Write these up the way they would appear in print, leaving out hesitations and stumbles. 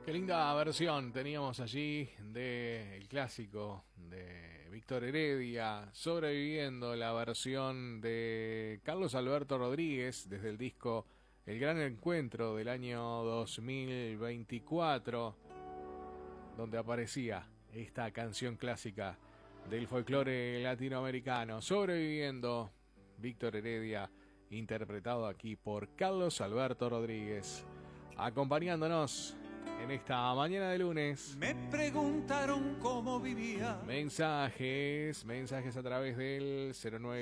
Qué linda versión teníamos allí del clásico de Víctor Heredia, sobreviviendo la versión de Carlos Alberto Rodríguez desde el disco El Gran Encuentro del año 2024, donde aparecía esta canción clásica del folclore latinoamericano, sobreviviendo Víctor Heredia, interpretado aquí por Carlos Alberto Rodríguez, acompañándonos en esta mañana de lunes. Me preguntaron cómo vivía. Mensajes a través del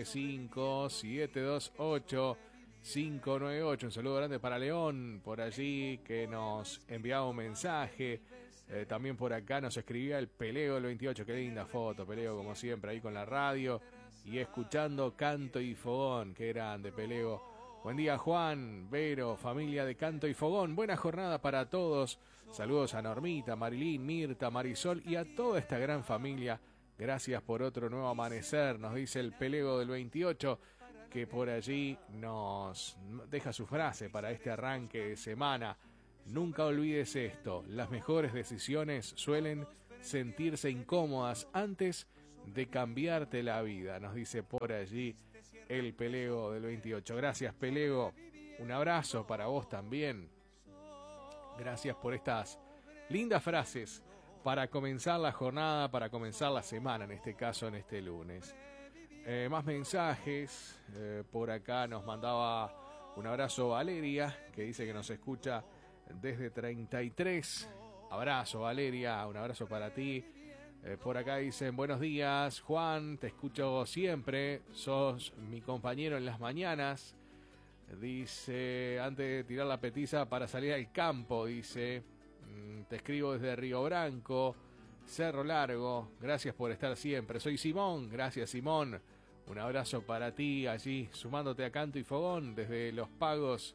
095-728-598. Un saludo grande para León, por allí, que nos enviaba un mensaje. También por acá nos escribía el Peleo del 28. Qué linda foto, Peleo, como siempre, ahí con la radio y escuchando Canto y Fogón. Qué grande, Peleo. Buen día, Juan, Vero, familia de Canto y Fogón. Buena jornada para todos. Saludos a Normita, Marilín, Mirta, Marisol y a toda esta gran familia. Gracias por otro nuevo amanecer, nos dice el Pelego del 28, que por allí nos deja su frase para este arranque de semana. Nunca olvides esto, las mejores decisiones suelen sentirse incómodas antes de cambiarte la vida, nos dice por allí el Pelego del 28. Gracias, Pelego, un abrazo para vos también. Gracias por estas lindas frases para comenzar la jornada, para comenzar la semana, en este caso, en este lunes. Más mensajes, por acá nos mandaba un abrazo Valeria, que dice que nos escucha desde 33. Abrazo, Valeria, un abrazo para ti. Por acá dicen, buenos días, Juan, te escucho siempre, sos mi compañero en las mañanas. Dice, antes de tirar la petiza para salir al campo, dice, te escribo desde Río Branco, Cerro Largo, gracias por estar siempre. Soy Simón, gracias Simón, un abrazo para ti allí, sumándote a Canto y Fogón desde Los Pagos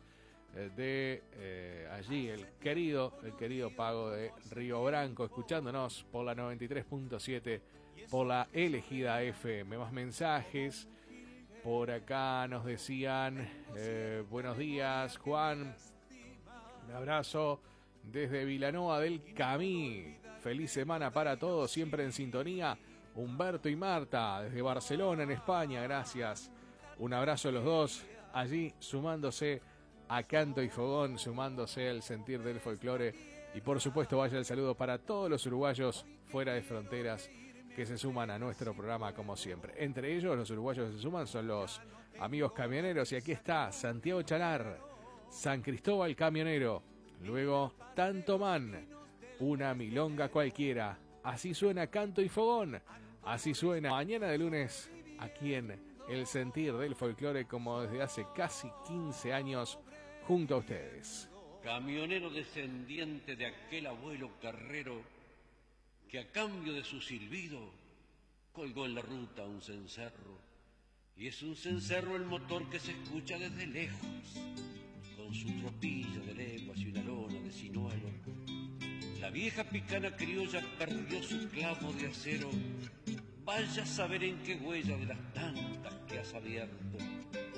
de allí, el querido Pago de Río Branco, escuchándonos por la 93.7, por la elegida FM. Más mensajes. Por acá nos decían, buenos días, Juan. Un abrazo desde Vilanova del Camí. Feliz semana para todos, siempre en sintonía. Humberto y Marta, desde Barcelona, en España, gracias. Un abrazo a los dos, allí sumándose a Canto y Fogón, sumándose al sentir del folclore. Y por supuesto vaya el saludo para todos los uruguayos fuera de fronteras que se suman a nuestro programa como siempre. Entre ellos, los uruguayos que se suman son los amigos camioneros. Y aquí está Santiago Chalar, San Cristóbal Camionero. Luego, Tantomán, una milonga cualquiera. Así suena Canto y Fogón. Así suena mañana de lunes aquí en El Sentir del Folclore, como desde hace casi 15 años junto a ustedes. Camionero descendiente de aquel abuelo carrero que a cambio de su silbido colgó en la ruta un cencerro, y es un cencerro el motor que se escucha desde lejos, con su tropilla de leguas y una lona de cinuelo. La vieja picana criolla perdió su clavo de acero, vaya a saber en qué huella de las tantas que has abierto.